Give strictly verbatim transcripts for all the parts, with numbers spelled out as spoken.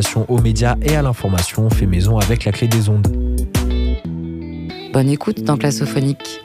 Aux médias et à l'information, fait maison avec la clé des ondes. Bonne écoute dans Classophonique.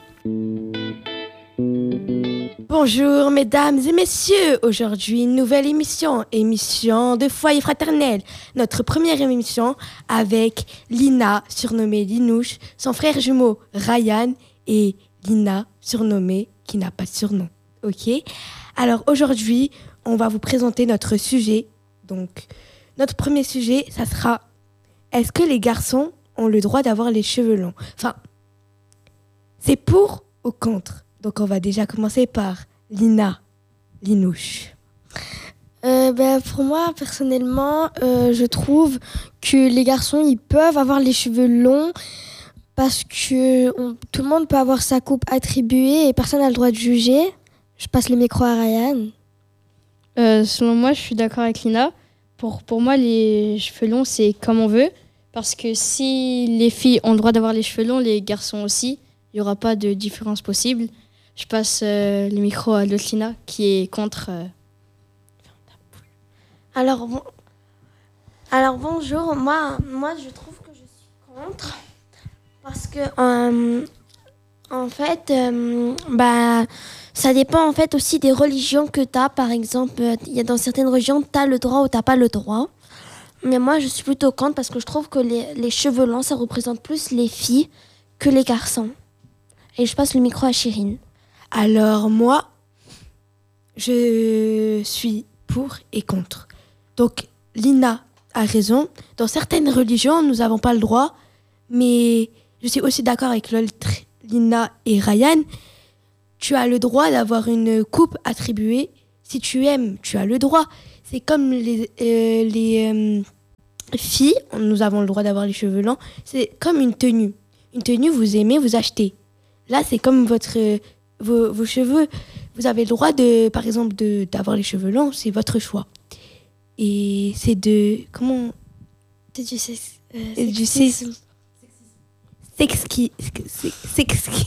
Bonjour mesdames et messieurs, aujourd'hui une nouvelle émission, émission de Foyer Fraternel. Notre première émission avec Lina, surnommée Linouche, son frère jumeau Ryan et Lina, surnommée qui n'a pas de surnom. Ok. Alors aujourd'hui, on va vous présenter notre sujet. Donc, notre premier sujet, ça sera est-ce que les garçons ont le droit d'avoir les cheveux longs ? Enfin, c'est pour ou contre ? Donc, on va déjà commencer par Lina, Linouche. Euh, ben, pour moi, personnellement, euh, je trouve que les garçons, ils peuvent avoir les cheveux longs parce que on, tout le monde peut avoir sa coupe attribuée et personne n'a le droit de juger. Je passe le micro à Ryan. Euh, selon moi, je suis d'accord avec Lina. Pour, pour moi, les cheveux longs, c'est comme on veut. Parce que si les filles ont le droit d'avoir les cheveux longs, les garçons aussi, il n'y aura pas de différence possible. Je passe euh, le micro à l'autre Lina qui est contre. Euh... Alors, bon... Alors bonjour, moi, moi je trouve que je suis contre. Parce que, euh, en fait, euh, bah, ça dépend en fait aussi des religions que tu as. Par exemple, il y a dans certaines religions, tu as le droit ou tu n'as pas le droit. Mais moi, je suis plutôt contre parce que je trouve que les, les cheveux longs, ça représente plus les filles que les garçons. Et je passe le micro à Chirine. Alors moi, je suis pour et contre. Donc, Lina a raison. Dans certaines religions, nous n'avons pas le droit. Mais je suis aussi d'accord avec l'autre Lina et Ryan. Tu as le droit d'avoir une coupe attribuée. Si tu aimes, tu as le droit. C'est comme les, euh, les euh, filles, nous avons le droit d'avoir les cheveux longs. C'est comme une tenue. Une tenue, vous aimez, vous achetez. Là, c'est comme votre, euh, vos, vos cheveux. Vous avez le droit, de, par exemple, de, d'avoir les cheveux longs. C'est votre choix. Et c'est de... Comment... C'est du sexe. Euh, du sexisme. Sexi... Sexi...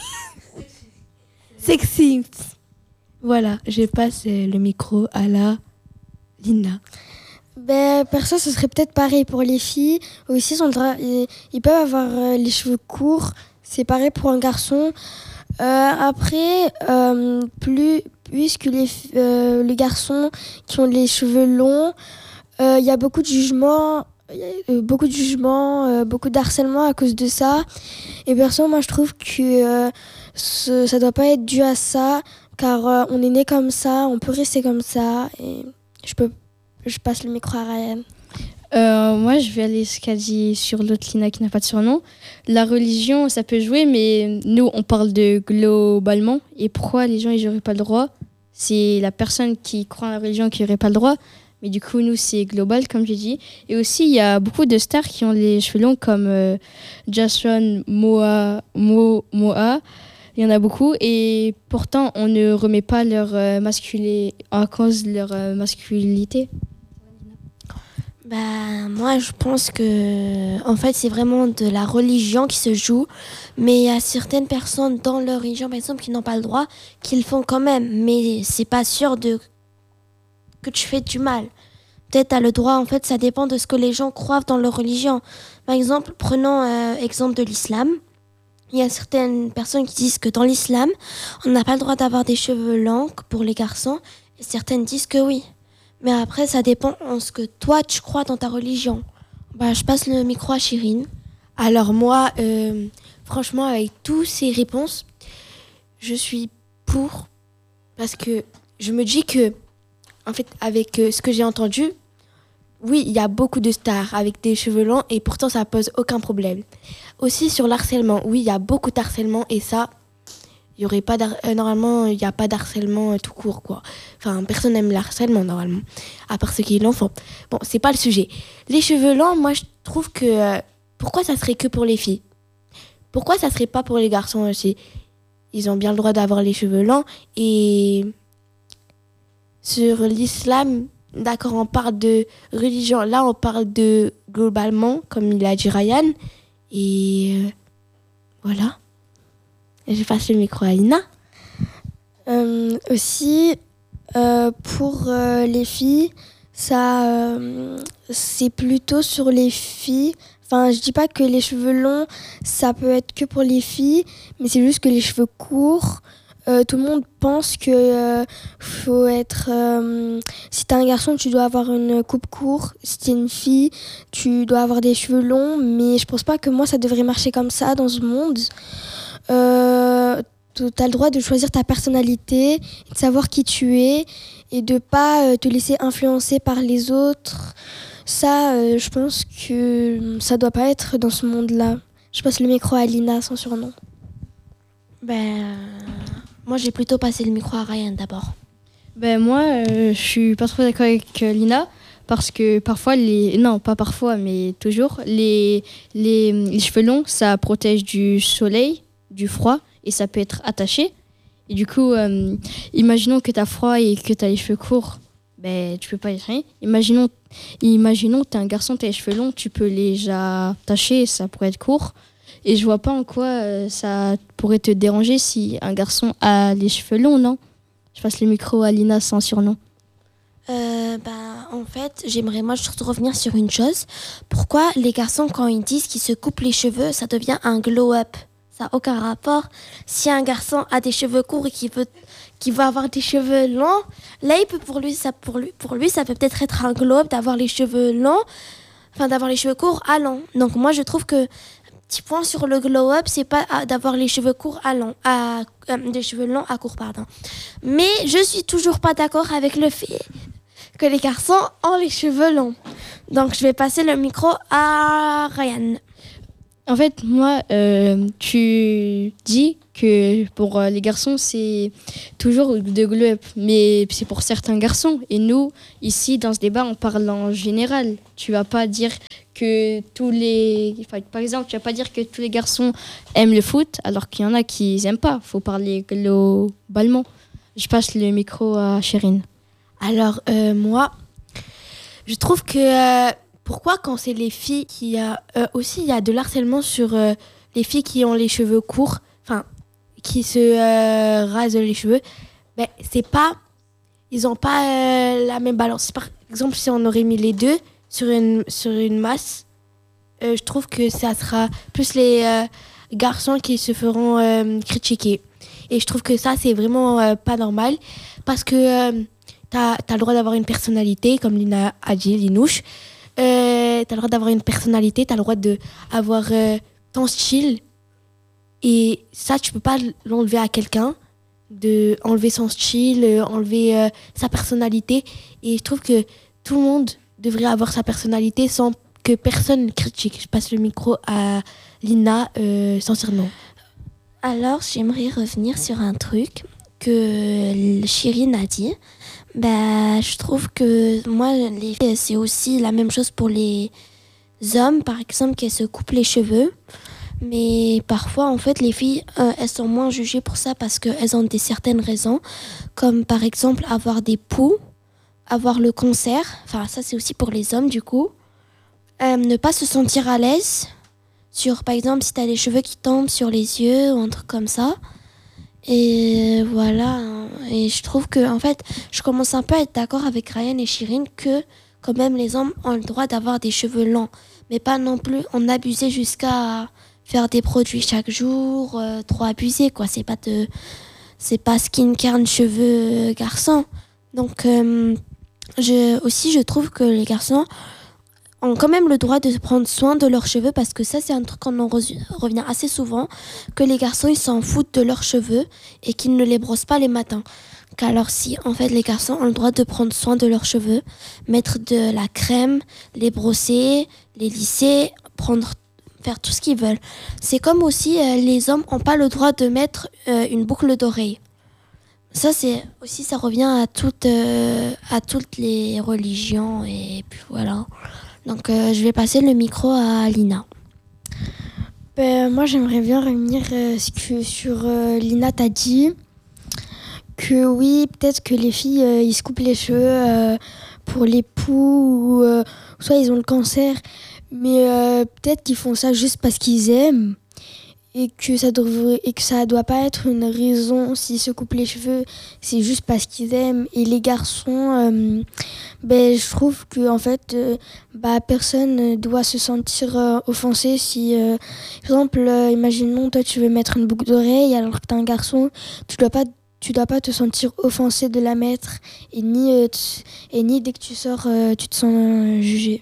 Sexy. Voilà, je passe le micro à la Lina. Ben, perso, ce serait peut-être pareil pour les filles. Aussi, ils, ont le droit, ils, ils peuvent avoir euh, les cheveux courts. C'est pareil pour un garçon. Euh, après, euh, plus, puisque les, euh, les garçons qui ont les cheveux longs, il euh, y a beaucoup de jugements, euh, beaucoup de jugements, euh, beaucoup d'harcèlement à cause de ça. Et perso, moi, je trouve que euh, ce, ça doit pas être dû à ça, car euh, on est né comme ça, on peut rester comme ça. Et je peux, je passe le micro à Ryan. Euh, moi, je vais aller ce qu'a dit sur l'autre Lina qui n'a pas de surnom. La religion, ça peut jouer, mais nous, on parle de globalement. Et pourquoi les gens, ils n'auraient pas le droit ? C'est la personne qui croit en la religion qui n'aurait pas le droit. Mais du coup, nous, c'est global, comme j'ai dit. Et aussi, il y a beaucoup de stars qui ont les cheveux longs, comme euh, Jason Momoa, Mo, Moa. Il y en a beaucoup. Et pourtant, on ne remet pas leur euh, masculé en cause de leur euh, masculinité. Bah, moi, je pense que, en fait, c'est vraiment de la religion qui se joue. Mais il y a certaines personnes dans leur religion, par exemple, qui n'ont pas le droit, qui le font quand même. Mais c'est pas sûr de... que tu fais du mal. Peut-être t'as le droit, en fait, ça dépend de ce que les gens croient dans leur religion. Par exemple, prenons euh, exemple de l'islam. Il y a certaines personnes qui disent que dans l'islam, on n'a pas le droit d'avoir des cheveux longs pour les garçons. Et certaines disent que oui. Mais après, ça dépend en ce que toi, tu crois dans ta religion. Bah, je passe le micro à Chirine. Alors moi, euh, franchement, avec toutes ces réponses, je suis pour. Parce que je me dis que, en fait, avec euh, ce que j'ai entendu, oui, il y a beaucoup de stars avec des cheveux longs et pourtant, ça pose aucun problème. Aussi, sur l'harcèlement, oui, il y a beaucoup d'harcèlement et ça... Il y aurait pas euh, normalement il n'y a pas d'harcèlement euh, tout court quoi. Enfin personne n'aime l'harcèlement normalement à part ceux qui l'en font. Bon, c'est pas le sujet. Les cheveux longs, moi je trouve que euh, pourquoi ça serait que pour les filles ? Pourquoi ça serait pas pour les garçons aussi ? Ils ont bien le droit d'avoir les cheveux longs et sur l'islam, d'accord, on parle de religion, là on parle de globalement comme il a dit Ryan et euh, voilà. Je passe le micro à Lina. Euh, aussi, euh, pour euh, les filles, ça, euh, c'est plutôt sur les filles. Enfin, je dis pas que les cheveux longs, ça peut être que pour les filles, mais c'est juste que les cheveux courts, euh, tout le monde pense que euh, faut être. Euh, si t'es un garçon, tu dois avoir une coupe courte. Si t'es une fille, tu dois avoir des cheveux longs. Mais je pense pas que moi, ça devrait marcher comme ça dans ce monde. Euh, t'as le droit de choisir ta personnalité, de savoir qui tu es et de pas euh, te laisser influencer par les autres. Ça, euh, je pense que ça doit pas être dans ce monde-là. Je passe le micro à Lina, sans surnom. Ben, euh, moi, j'ai plutôt passé le micro à Ryan d'abord. Ben moi, euh, je suis pas trop d'accord avec euh, Lina parce que parfois les, non pas parfois mais toujours les les, les cheveux longs ça protège du soleil, du froid et ça peut être attaché. Et du coup, euh, imaginons que t'as froid et que t'as les cheveux courts, ben tu peux pas y rien. Imaginons Imaginons que t'es un garçon, t'as les cheveux longs, tu peux les attacher, ça pourrait être court. Et je vois pas en quoi euh, ça pourrait te déranger si un garçon a les cheveux longs, non? Je passe le micro à Lina sans surnom. Euh, bah, en fait, j'aimerais moi surtout revenir sur une chose. Pourquoi les garçons, quand ils disent qu'ils se coupent les cheveux, ça devient un glow-up? Ça n'a aucun rapport. Si un garçon a des cheveux courts et qu'il veut, qu'il veut avoir des cheveux longs, là, il peut pour lui, ça, pour lui, pour lui, ça peut peut-être être un glow-up d'avoir les cheveux longs, enfin d'avoir les cheveux courts à longs. Donc moi, je trouve que petit point sur le glow-up, c'est pas d'avoir les cheveux courts à long, à euh, des cheveux longs à court, pardon. Mais je suis toujours pas d'accord avec le fait que les garçons ont les cheveux longs. Donc je vais passer le micro à Ryan. En fait, moi, euh, tu dis que pour euh, les garçons, c'est toujours de glow-up, mais c'est pour certains garçons. Et nous, ici, dans ce débat, on parle en général. Tu vas pas dire que tous les... Enfin, par exemple, tu vas pas dire que tous les garçons aiment le foot, alors qu'il y en a qui n'aiment pas. Il faut parler globalement. Je passe le micro à Chérine. Alors, euh, moi, je trouve que... Euh, pourquoi quand c'est les filles qui... Euh, euh, aussi, il y a de l'harcèlement sur euh, les filles qui ont les cheveux courts, enfin, qui se euh, rasent les cheveux. Ben, c'est pas... Ils n'ont pas euh, la même balance. Par exemple, si on aurait mis les deux sur une, sur une masse, euh, je trouve que ça sera plus les euh, garçons qui se feront euh, critiquer. Et je trouve que ça, c'est vraiment euh, pas normal. Parce que euh, t'as, t'as le droit d'avoir une personnalité, comme Lina a dit, Linouche. Euh, t'as le droit d'avoir une personnalité, t'as le droit d'avoir euh, ton style. Et ça, tu peux pas l'enlever à quelqu'un, de enlever son style, euh, enlever euh, sa personnalité. Et je trouve que tout le monde devrait avoir sa personnalité sans que personne critique. Je passe le micro à Lina, euh, sans surnom. Alors, j'aimerais revenir sur un truc que Chérine a dit. Bah, je trouve que moi, les filles, c'est aussi la même chose pour les hommes, par exemple, qui se coupent les cheveux. Mais parfois, en fait, les filles, euh, elles sont moins jugées pour ça parce qu'elles ont des certaines raisons, comme par exemple avoir des poux, avoir le cancer. Enfin, ça, c'est aussi pour les hommes, du coup. Euh, ne pas se sentir à l'aise sur, par exemple, si tu as les cheveux qui tombent sur les yeux ou un truc comme ça. Et voilà. Et je trouve que, en fait, je commence un peu à être d'accord avec Ryan et Chérine que, quand même, les hommes ont le droit d'avoir des cheveux longs. Mais pas non plus en abuser jusqu'à faire des produits chaque jour, euh, trop abusé, quoi. C'est pas de, c'est pas skincare cheveux garçon. Donc, euh, je, aussi, je trouve que les garçons ont quand même le droit de prendre soin de leurs cheveux parce que ça, c'est un truc qu'on en re- revient assez souvent, que les garçons, ils s'en foutent de leurs cheveux et qu'ils ne les brossent pas les matins. Alors si, en fait, les garçons ont le droit de prendre soin de leurs cheveux, mettre de la crème, les brosser, les lisser, prendre, faire tout ce qu'ils veulent. C'est comme aussi, euh, les hommes n'ont pas le droit de mettre euh, une boucle d'oreille. Ça, c'est aussi, ça revient à toutes, euh, à toutes les religions et puis voilà. Donc, euh, je vais passer le micro à Lina. Ben, moi, j'aimerais bien revenir euh, que, sur euh, Lina t'a dit que oui, peut-être que les filles, euh, ils se coupent les cheveux euh, pour les poux ou euh, soit ils ont le cancer, mais euh, peut-être qu'ils font ça juste parce qu'ils aiment. et que ça devrait et que ça doit pas être une raison s'ils se coupent les cheveux, c'est juste parce qu'ils aiment. Et les garçons, euh, ben je trouve que en fait, euh, bah personne doit se sentir euh, offensé si, euh, par exemple, euh, imaginons toi tu veux mettre une boucle d'oreille alors que t'es un garçon, tu dois pas tu dois pas te sentir offensé de la mettre et ni euh, t- et ni dès que tu sors euh, tu te sens euh, jugé.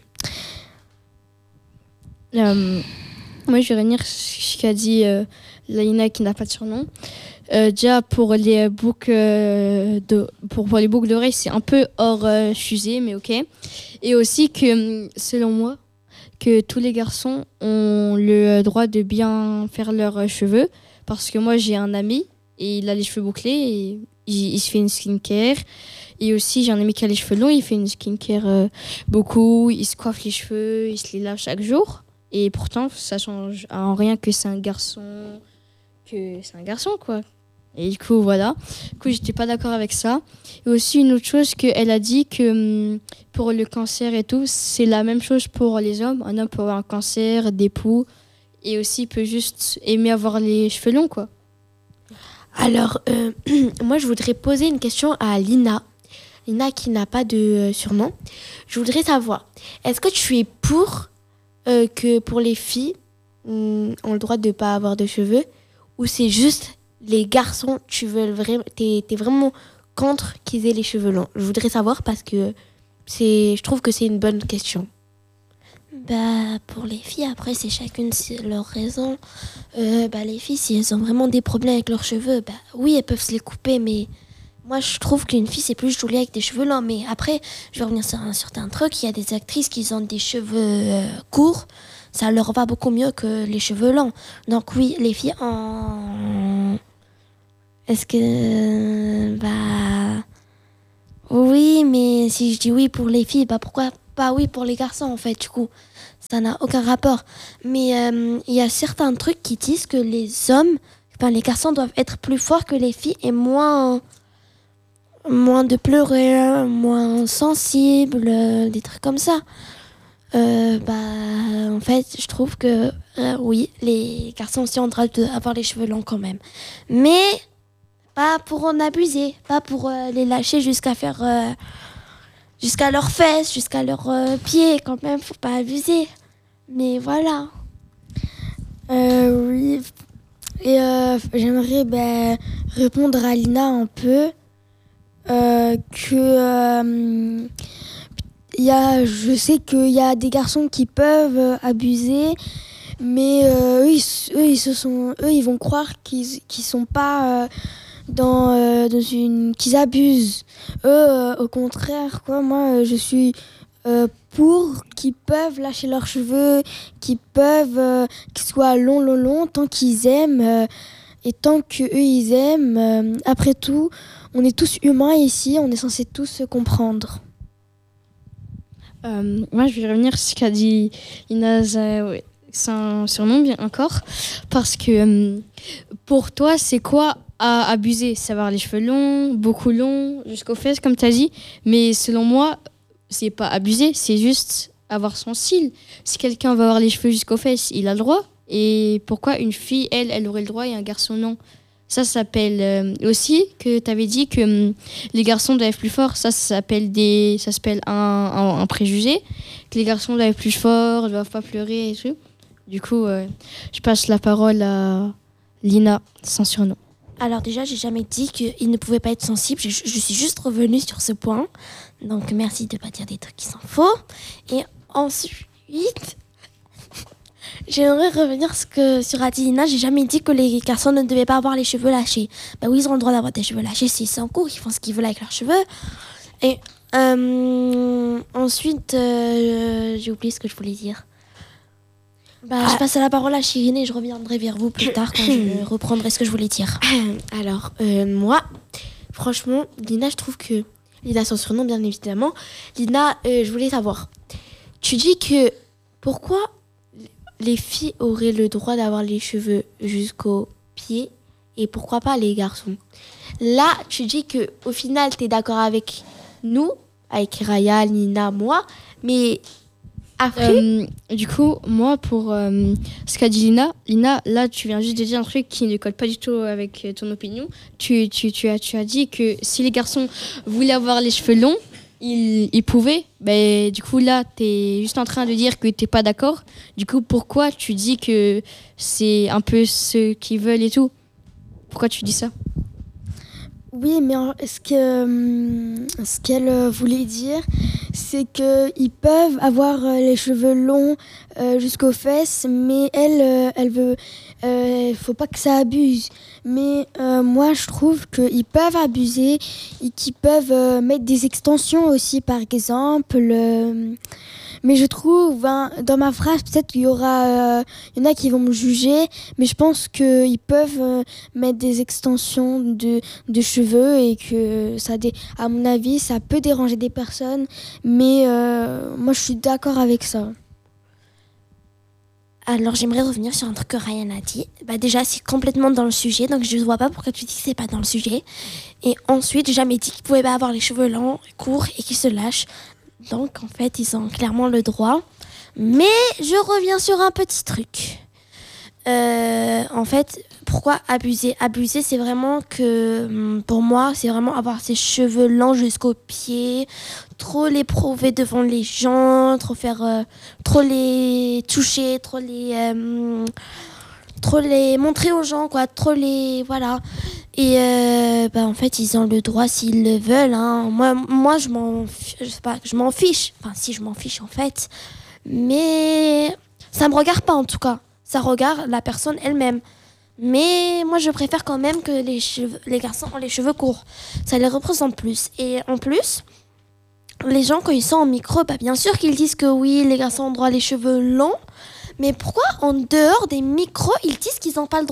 Euh, moi, je vais revenir sur ce qu'a dit euh, Laïna qui n'a pas de surnom. Euh, déjà, pour les boucles, euh, de, pour, pour les boucles d'oreilles, c'est un peu hors euh, sujet, mais ok. Et aussi que, selon moi, que tous les garçons ont le droit de bien faire leurs cheveux. Parce que moi, j'ai un ami et il a les cheveux bouclés et il, il se fait une skincare. Et aussi, j'ai un ami qui a les cheveux longs, il fait une skincare euh, beaucoup, il se coiffe les cheveux, il se les lave chaque jour. Et pourtant, ça change en rien que c'est un garçon, que c'est un garçon, quoi. Et du coup, voilà. Du coup, j'étais pas d'accord avec ça. Et aussi, une autre chose qu'elle a dit, que hum, pour le cancer et tout, c'est la même chose pour les hommes. Un homme peut avoir un cancer, des poux, et aussi peut juste aimer avoir les cheveux longs, quoi. Alors, euh, moi, je voudrais poser une question à Lina. Lina qui n'a pas de euh, surnom. Je voudrais savoir, est-ce que tu es pour euh, que pour les filles, hum, ont le droit de ne pas avoir de cheveux, ou c'est juste les garçons, tu veux vraiment, t'es, t'es vraiment contre qu'ils aient les cheveux longs? Je voudrais savoir parce que c'est, je trouve que c'est une bonne question. Bah, pour les filles, après, c'est chacune c'est leur raison. Euh, bah, les filles, si elles ont vraiment des problèmes avec leurs cheveux, bah oui, elles peuvent se les couper, mais moi, je trouve qu'une fille, c'est plus joli avec des cheveux longs. Mais après, je vais revenir sur un certain truc. Il y a des actrices qui ont des cheveux euh, courts. Ça leur va beaucoup mieux que les cheveux longs. Donc oui, les filles en... Est-ce que... Bah... Oui, mais si je dis oui pour les filles, bah pourquoi pas oui pour les garçons, en fait, du coup. Ça n'a aucun rapport. Mais il euh, y a certains trucs qui disent que les hommes, enfin les garçons doivent être plus forts que les filles et moins... moins de pleurer, moins sensibles, euh, des trucs comme ça. Euh, bah, en fait, je trouve que euh, oui, les garçons aussi ont le droit d'avoir les cheveux longs quand même. Mais pas pour en abuser, pas pour euh, les lâcher jusqu'à faire euh, jusqu'à leurs fesses, jusqu'à leurs euh, pieds quand même, faut pas abuser. Mais voilà. Euh, oui. Et euh, j'aimerais ben, répondre à Lina un peu euh, que euh, y a, je sais qu'il y a des garçons qui peuvent euh, abuser, mais euh, eux, ils, eux, ils se sont, eux, ils vont croire qu'ils, qu'ils sont pas euh, dans, euh, dans une, qu'ils abusent. Eux, euh, au contraire, quoi. Moi, euh, je suis euh, pour qu'ils peuvent lâcher leurs cheveux, qu'ils peuvent, euh, qu'ils soient longs, longs, longs, tant qu'ils aiment. Euh, et tant qu'eux, ils aiment, euh, après tout, on est tous humains ici, on est censés tous se comprendre. Euh, moi, je vais revenir sur ce qu'a dit Inaz, euh, ouais, c'est un surnom bien encore, parce que euh, pour toi, c'est quoi à abuser? C'est avoir les cheveux longs, beaucoup longs, jusqu'aux fesses, comme tu as dit, mais selon moi, c'est pas abuser, c'est juste avoir son style. Si quelqu'un va avoir les cheveux jusqu'aux fesses, il a le droit. Et pourquoi une fille, elle, elle aurait le droit et un garçon non? Ça, ça s'appelle euh, aussi que tu avais dit que hum, les garçons doivent être plus forts. Ça, ça s'appelle, des, ça s'appelle un, un, un préjugé. Que les garçons doivent être plus forts, ne doivent pas pleurer et tout. Du coup, euh, je passe la parole à Lina, sans surnom. Alors déjà, j'ai jamais dit qu'ils ne pouvaient pas être sensibles. Je, je suis juste revenue sur ce point. Donc merci de ne pas dire des trucs qui sont faux. Et ensuite... J'aimerais revenir ce que, sur Adilina. J'ai jamais dit que les garçons ne devaient pas avoir les cheveux lâchés. Bah oui, ils ont le droit d'avoir des cheveux lâchés s'ils sont courts, ils font ce qu'ils veulent avec leurs cheveux. Et euh, ensuite, euh, j'ai oublié ce que je voulais dire. Bah, ah. Je passe la parole à Chirine et je reviendrai vers vous plus tard quand je reprendrai ce que je voulais dire. Alors, euh, moi, franchement, Lina, je trouve que... Lina, son surnom, bien évidemment. Lina, euh, je voulais savoir. Tu dis que... Pourquoi... les filles auraient le droit d'avoir les cheveux jusqu'aux pieds et pourquoi pas les garçons? Là, tu dis que au final, tu es d'accord avec nous, avec Raya, Nina, moi, mais Après, Euh, du coup, moi, pour euh, ce qu'a dit Lina, Lina, là, tu viens juste de dire un truc qui ne colle pas du tout avec euh, ton opinion. Tu, tu, tu, as, tu as dit que si les garçons voulaient avoir les cheveux longs, ils, ils pouvaient. Ben, du coup, là, tu es juste en train de dire que tu n'es pas d'accord. Du coup, pourquoi tu dis que c'est un peu ce qu'ils veulent et tout? Pourquoi tu dis ça? Oui, mais en- ce que, hum, ce qu'elle euh, voulait dire, c'est qu'ils peuvent avoir euh, les cheveux longs euh, jusqu'aux fesses, mais elle, euh, elle veut, il faut pas que ça abuse. Mais euh, moi, je trouve qu'ils peuvent abuser et qu'ils peuvent euh, mettre des extensions aussi, par exemple. euh, mais je trouve, hein, dans ma phrase, peut-être qu'il y aura, euh, il y en a qui vont me juger, mais je pense qu'ils peuvent euh, mettre des extensions de, de cheveux et que ça, dé- à mon avis, ça peut déranger des personnes. Mais euh, moi, je suis d'accord avec ça. Alors, j'aimerais revenir sur un truc que Ryan a dit. Bah, déjà, c'est complètement dans le sujet, donc je ne vois pas pourquoi tu dis que c'est pas dans le sujet. Et ensuite, j'ai jamais dit qu'ils pouvaient pas avoir les cheveux longs, courts et qu'ils se lâchent. Donc, en fait, ils ont clairement le droit. Mais je reviens sur un petit truc. Euh, en fait, pourquoi abuser? Abuser, c'est vraiment que, pour moi, c'est vraiment avoir ses cheveux longs jusqu'aux pieds, trop les prouver devant les gens, trop faire, euh, trop les toucher, trop les, euh, trop les montrer aux gens, quoi, trop les, voilà. Et euh, bah, en fait, ils ont le droit s'ils le veulent. Hein. Moi, moi, je m'en, je sais pas, je m'en fiche. Enfin, si je m'en fiche en fait, mais ça me regarde pas en tout cas. Ça regarde la personne elle-même. Mais moi, je préfère quand même que les, cheveux, les garçons ont les cheveux courts. Ça les représente plus. Et en plus, les gens, quand ils sont en micro, bah, bien sûr qu'ils disent que oui, les garçons ont droit à les cheveux longs. Mais pourquoi, en dehors des micros, ils disent qu'ils n'ont pas le droit?